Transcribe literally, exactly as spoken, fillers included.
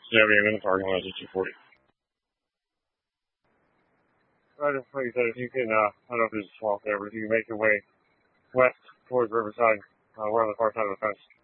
Yeah, we have in the parking lot at two forty. Right, like you said, if you can, uh, I don't know if there's a swamp there, but if you can make your way west towards Riverside, uh, we're on the far side of the fence.